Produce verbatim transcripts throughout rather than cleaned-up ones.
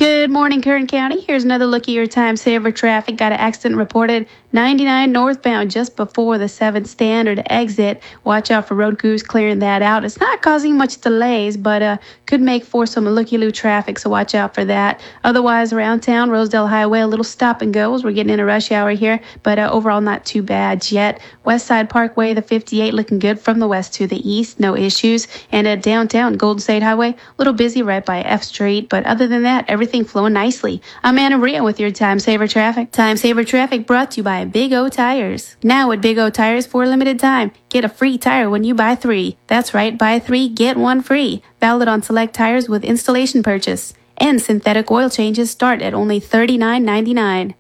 Good morning, Kern County. Here's another look at your time saver traffic. Got an accident reported ninety-nine northbound just before the seventh Standard exit. Watch out for road crews clearing that out. It's not causing much delays, but uh, could make for some looky-loo traffic, so watch out for that. Otherwise, around town, Rosedale Highway, a little stop and go as we're getting into rush hour here, but uh, overall not too bad yet. West Side Parkway, the fifty-eight, looking good from the west to the east, no issues. And at downtown, Golden State Highway, a little busy right by F Street, but other than that, everything flowing nicely. I'm Anna Maria with your Time Saver Traffic. Time Saver Traffic brought to you by Big O Tires. Now at Big O Tires for a limited time, get a free tire when you buy three. That's right, buy three, get one free. Valid on select tires with installation purchase. And synthetic oil changes start at only thirty-nine ninety-nine.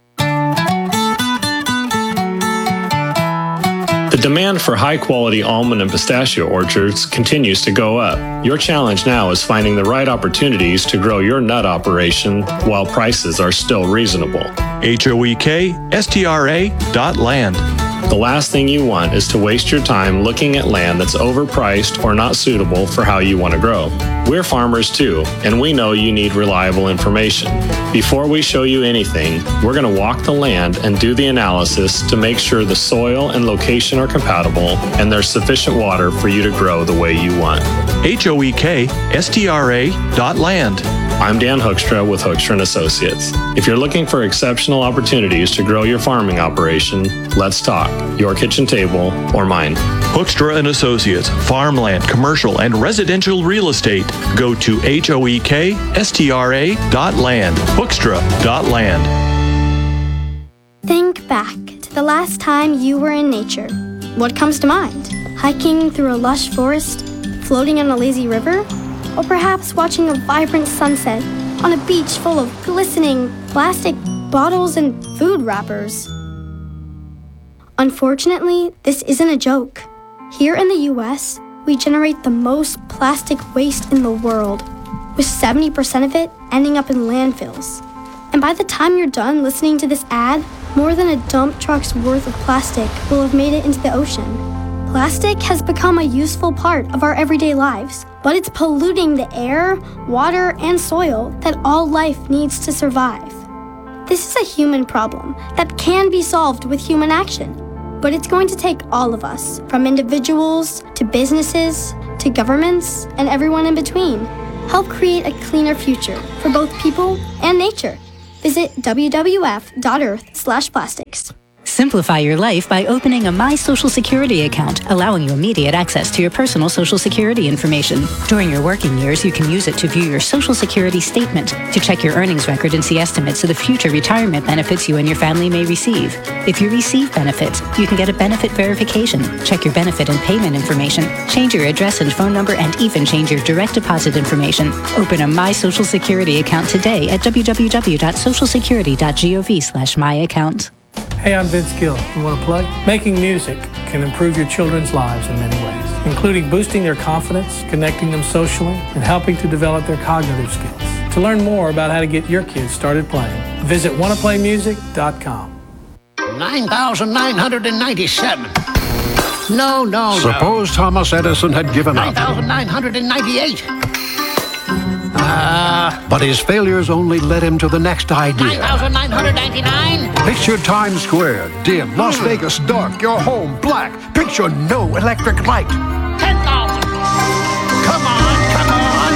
The demand for high-quality almond and pistachio orchards continues to go up. Your challenge now is finding the right opportunities to grow your nut operation while prices are still reasonable. H O E K S T R A dot land. The last thing you want is to waste your time looking at land that's overpriced or not suitable for how you want to grow. We're farmers too, and we know you need reliable information. Before we show you anything, we're going to walk the land and do the analysis to make sure the soil and location are compatible and there's sufficient water for you to grow the way you want. H O E K S T R A dot land. I'm Dan Hoekstra with Hoekstra and Associates. If you're looking for exceptional opportunities to grow your farming operation, let's talk. Your kitchen table or mine. Hoekstra and Associates, farmland, commercial, and residential real estate. Go to H O E K S T R A dot land. Hoekstra dot land. Think back to the last time you were in nature. What comes to mind? Hiking through a lush forest? Floating on a lazy river? Or perhaps watching a vibrant sunset on a beach full of glistening plastic bottles and food wrappers. Unfortunately, this isn't a joke. Here in the U S, we generate the most plastic waste in the world, with seventy percent of it ending up in landfills. And by the time you're done listening to this ad, more than a dump truck's worth of plastic will have made it into the ocean. Plastic has become a useful part of our everyday lives, but it's polluting the air, water, and soil that all life needs to survive. This is a human problem that can be solved with human action, but it's going to take all of us, from individuals to businesses to governments and everyone in between. Help create a cleaner future for both people and nature. Visit w w f dot earth slash plastics. Simplify your life by opening a My Social Security account, allowing you immediate access to your personal Social Security information. During your working years, you can use it to view your Social Security statement, to check your earnings record and see estimates of the future retirement benefits you and your family may receive. If you receive benefits, you can get a benefit verification, check your benefit and payment information, change your address and phone number, and even change your direct deposit information. Open a My Social Security account today at w w w dot social security dot gov slash my account. Hey, I'm Vince Gill. You want to play? Making music can improve your children's lives in many ways, including boosting their confidence, connecting them socially, and helping to develop their cognitive skills. To learn more about how to get your kids started playing, visit wanna play music dot com. nine thousand nine hundred ninety-seven. No, no, no. Suppose Thomas Edison had given up. nine thousand nine hundred ninety-eight. Uh, but his failures only led him to the next idea. nine thousand nine hundred ninety-nine. Picture Times Square, dim, Las Vegas dark, your home black. Picture no electric light. ten thousand. Come on, come on.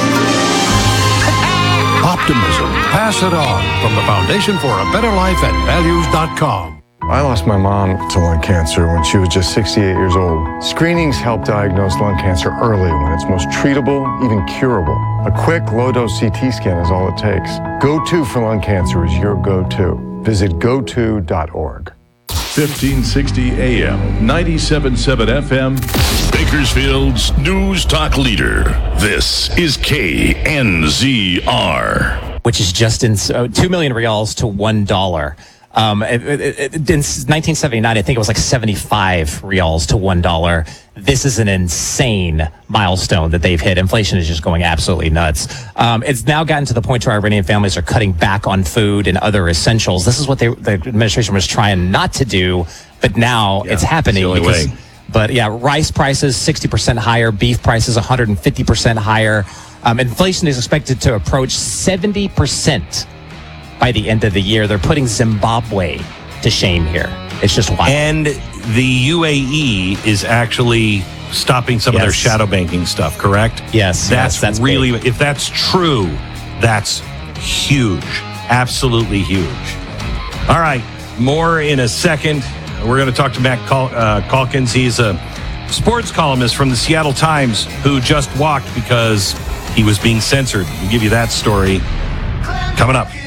Optimism. Pass it on from the Foundation for a Better Life at values dot com. I lost my mom to lung cancer when she was just sixty-eight years old. Screenings help diagnose lung cancer early when it's most treatable, even curable. A quick, low-dose C T scan is all it takes. Go To for lung cancer is your go-to. Visit go to dot org. fifteen sixty A M, ninety-seven point seven F M, Bakersfield's News Talk leader. This is K N Z R. Which is just in uh, two million reals to one dollar. Um, it, it, it, in nineteen seventy-nine, I think it was like seventy-five reals to one dollar. This is an insane milestone that they've hit. Inflation is just going absolutely nuts. Um, it's now gotten to the point where Iranian families are cutting back on food and other essentials. This is what they, the administration was trying not to do, but now yeah, it's happening. It's the only because, way. But yeah, rice prices sixty percent higher, beef prices one hundred fifty percent higher. Um, inflation is expected to approach seventy percent by the end of the year. They're putting Zimbabwe to shame here. It's just wild. And the U A E is actually stopping some yes. of their shadow banking stuff, correct? Yes. That's, yes, that's really, big. if that's true, that's huge. Absolutely huge. All right. More in a second. We're going to talk to Matt Cal- uh, Calkins. He's a sports columnist from the Seattle Times who just walked because he was being censored. We'll give you that story coming up.